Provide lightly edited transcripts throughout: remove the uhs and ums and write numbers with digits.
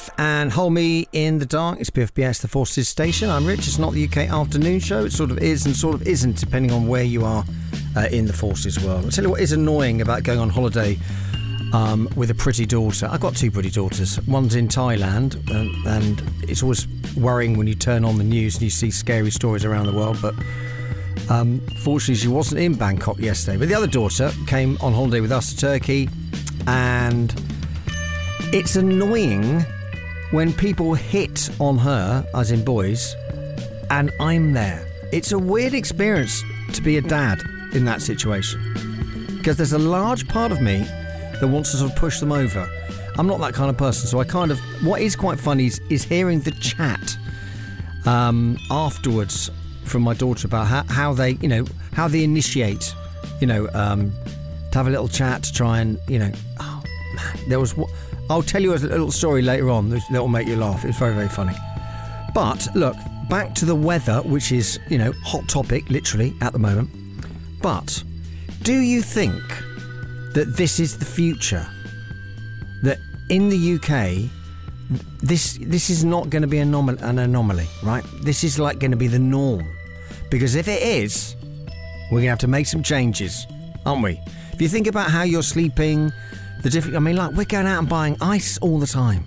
Biff and Hold Me in the Dark. It's BFBS, the Forces station. I'm Rich. It's not the UK afternoon show. It sort of is and sort of isn't, depending on where you are in the Forces world. I'll tell you what is annoying about going on holiday with a pretty daughter. I've got two pretty daughters. One's in Thailand, and it's always worrying when you turn on the news and you see scary stories around the world. But fortunately, she wasn't in Bangkok yesterday. But the other daughter came on holiday with us to Turkey, and it's annoying when people hit on her, as in boys, and I'm there. It's a weird experience to be a dad in that situation, because there's a large part of me that wants to sort of push them over. I'm not that kind of person, so what is quite funny is hearing the chat afterwards from my daughter about how they initiate, to have a little chat to try and, oh man, I'll tell you a little story later on that will make you laugh. It's very, very funny. But look, back to the weather, which is, hot topic, literally, at the moment. But do you think that this is the future? That in the UK, this is not going to be an anomaly, right? This is like going to be the norm. Because if it is, we're going to have to make some changes, aren't we? If you think about how you're sleeping, we're going out and buying ice all the time.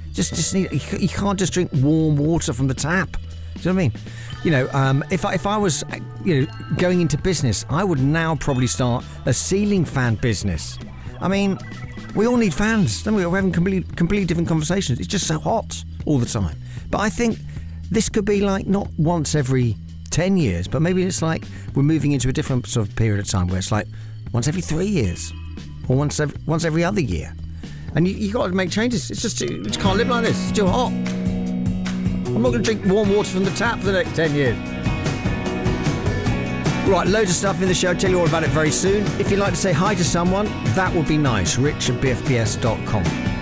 You can't just drink warm water from the tap. Do you know what I mean? If I was, going into business, I would now probably start a ceiling fan business. I mean, we all need fans, don't we? We're having completely different conversations. It's just so hot all the time. But I think this could be like not once every 10 years, but maybe it's like we're moving into a different sort of period of time where it's like once every 3 years. Or once every other year. And you got to make changes. It's just, you just can't live like this. It's too hot. I'm not going to drink warm water from the tap for the next 10 years. Right, loads of stuff in the show. I'll tell you all about it very soon. If you'd like to say hi to someone, that would be nice. Rich@bfbs.com.